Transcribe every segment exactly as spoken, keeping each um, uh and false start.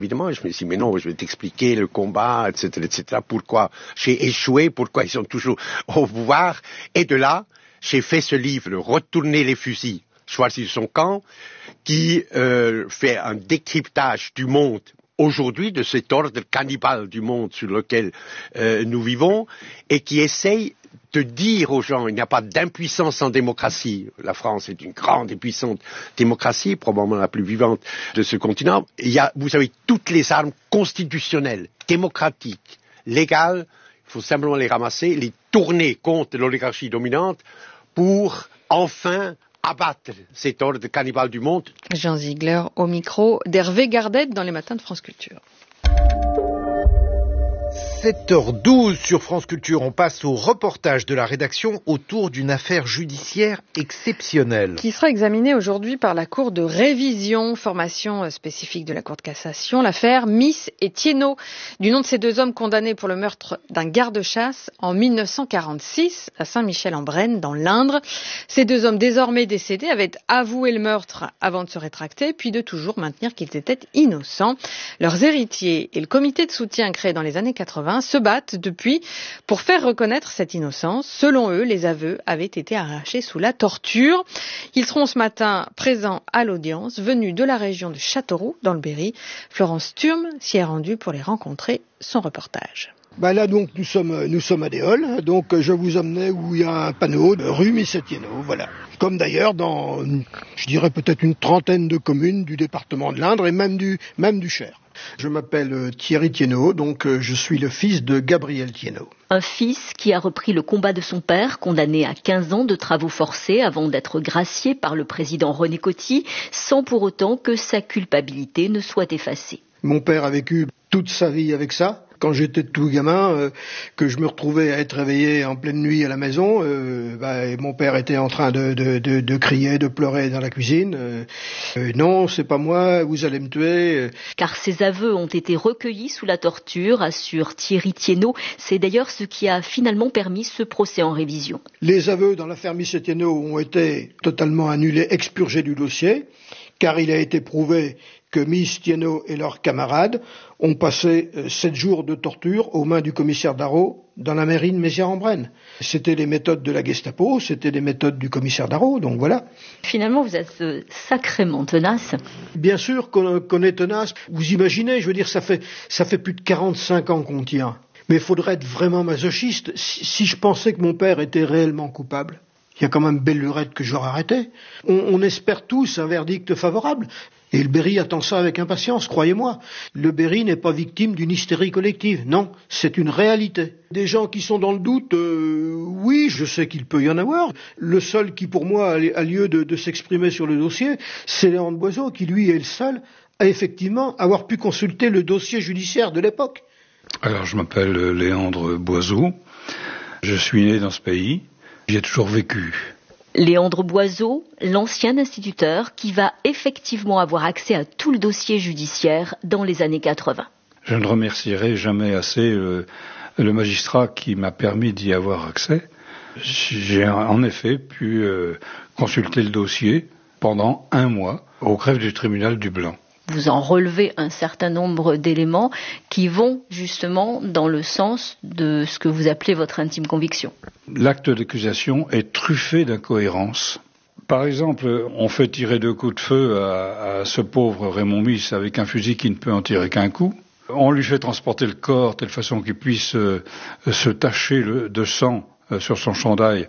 Évidemment, je me suis dit, mais non, je vais t'expliquer le combat, et cetera, et cetera, pourquoi j'ai échoué, pourquoi ils sont toujours au pouvoir. Et de là, j'ai fait ce livre, Retourner les fusils, choisir son camp, qui euh, fait un décryptage du monde aujourd'hui, de cet ordre cannibale du monde sur lequel euh, nous vivons, et qui essaye de dire aux gens, il n'y a pas d'impuissance en démocratie. La France est une grande et puissante démocratie, probablement la plus vivante de ce continent. Il y a, vous avez toutes les armes constitutionnelles, démocratiques, légales. Il faut simplement les ramasser, les tourner contre l'oligarchie dominante pour enfin abattre cet ordre cannibale du monde. Jean Ziegler au micro d'Hervé Gardette dans les matins de France Culture. sept heures douze sur France Culture, on passe au reportage de la rédaction autour d'une affaire judiciaire exceptionnelle. Qui sera examinée aujourd'hui par la Cour de révision, formation spécifique de la Cour de cassation, l'affaire Miss et Thienot, du nom de ces deux hommes condamnés pour le meurtre d'un garde-chasse en mille neuf cent quarante-six à Saint-Michel-en-Brenne, dans l'Indre. Ces deux hommes désormais décédés avaient avoué le meurtre avant de se rétracter, puis de toujours maintenir qu'ils étaient innocents. Leurs héritiers et le comité de soutien créé dans les années quatre-vingts se battent depuis pour faire reconnaître cette innocence. Selon eux, les aveux avaient été arrachés sous la torture. Ils seront ce matin présents à l'audience, venus de la région de Châteauroux, dans le Berry. Florence Thurm s'y est rendue pour les rencontrer. Son reportage. Bah là donc nous sommes nous sommes à Déol, donc je vous emmenais où il y a un panneau de rue Miss et Thienot, voilà. Comme d'ailleurs dans, je dirais peut-être une trentaine de communes du département de l'Indre et même du même du Cher. Je m'appelle Thierry Thienot, donc je suis le fils de Gabriel Thienot. Un fils qui a repris le combat de son père, condamné à quinze ans de travaux forcés avant d'être gracié par le président René Coty, sans pour autant que sa culpabilité ne soit effacée. Mon père a vécu toute sa vie avec ça. Quand j'étais tout gamin, euh, que je me retrouvais à être réveillé en pleine nuit à la maison, euh, bah, et mon père était en train de, de, de, de crier, de pleurer dans la cuisine. Euh, euh, non, c'est pas moi, vous allez me tuer. Car ses aveux ont été recueillis sous la torture, assure Thierry Thienot. C'est d'ailleurs ce qui a finalement permis ce procès en révision. Les aveux dans l'affaire Miss et Thienot ont été totalement annulés, expurgés du dossier, car il a été prouvé que Miss Thienot et leurs camarades ont passé euh, sept jours de torture aux mains du commissaire Darro dans la mairie de Mézières-en-Brenne. C'était les méthodes de la Gestapo, c'était les méthodes du commissaire Darro, donc voilà. Finalement, vous êtes euh, sacrément tenace. Bien sûr qu'on, qu'on est tenace. Vous imaginez, je veux dire, ça fait, ça fait plus de quarante-cinq ans qu'on tient. Mais il faudrait être vraiment masochiste. Si, si je pensais que mon père était réellement coupable, il y a quand même belle lurette que j'aurais arrêté. On, on espère tous un verdict favorable. Et le Berry attend ça avec impatience, croyez-moi. Le Berry n'est pas victime d'une hystérie collective, non, c'est une réalité. Des gens qui sont dans le doute, euh, oui, je sais qu'il peut y en avoir. Le seul qui, pour moi, a lieu de, de s'exprimer sur le dossier, c'est Léandre Boiseau, qui, lui, est le seul à, effectivement, avoir pu consulter le dossier judiciaire de l'époque. Alors, je m'appelle Léandre Boiseau, je suis né dans ce pays, j'y ai toujours vécu. Léandre Boiseau, l'ancien instituteur qui va effectivement avoir accès à tout le dossier judiciaire dans les années quatre-vingts. Je ne remercierai jamais assez le, le magistrat qui m'a permis d'y avoir accès. J'ai en effet pu euh, consulter le dossier pendant un mois au greffe du tribunal du Blanc. Vous en relevez un certain nombre d'éléments qui vont justement dans le sens de ce que vous appelez votre intime conviction. L'acte d'accusation est truffé d'incohérences. Par exemple, on fait tirer deux coups de feu à, à ce pauvre Raymond Miss avec un fusil qui ne peut en tirer qu'un coup. On lui fait transporter le corps de telle façon qu'il puisse euh, se tacher le, de sang euh, sur son chandail.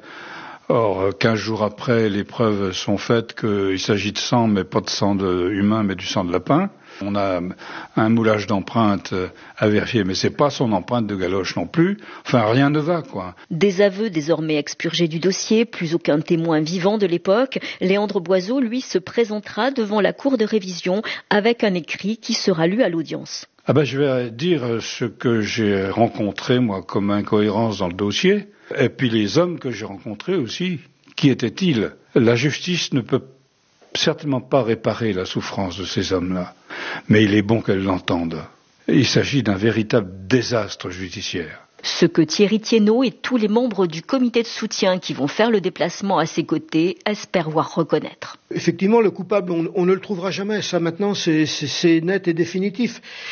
Or, quinze jours après, les preuves sont faites qu'il s'agit de sang, mais pas de sang de humain, mais du sang de lapin. On a un moulage d'empreinte à vérifier, mais c'est pas son empreinte de galoche non plus. Enfin, rien ne va, quoi. Des aveux désormais expurgés du dossier, plus aucun témoin vivant de l'époque. Léandre Boiseau, lui, se présentera devant la cour de révision avec un écrit qui sera lu à l'audience. Ah ben, je vais dire ce que j'ai rencontré, moi, comme incohérence dans le dossier. Et puis les hommes que j'ai rencontrés aussi, qui étaient-ils? La justice ne peut certainement pas réparer la souffrance de ces hommes-là, mais il est bon qu'elle l'entende. Il s'agit d'un véritable désastre judiciaire. Ce que Thierry Thiénot et tous les membres du comité de soutien qui vont faire le déplacement à ses côtés espèrent voir reconnaître. Effectivement, le coupable, on, on ne le trouvera jamais. Ça, maintenant, c'est, c'est, c'est net et définitif.